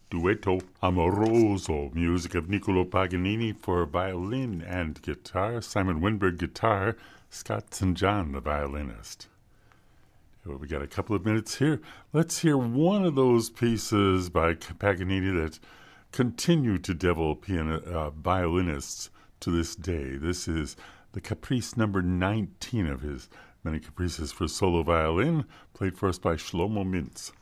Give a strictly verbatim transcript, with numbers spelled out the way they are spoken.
Duetto Amoroso, music of Niccolo Paganini for violin and guitar, Simon Winberg guitar, Scott Saint John the violinist. Well, we got a couple of minutes here. Let's hear one of those pieces by Paganini that continue to devil piano, uh, violinists to this day. This is the Caprice number nineteen of his many caprices for solo violin, played for us by Shlomo Mintz.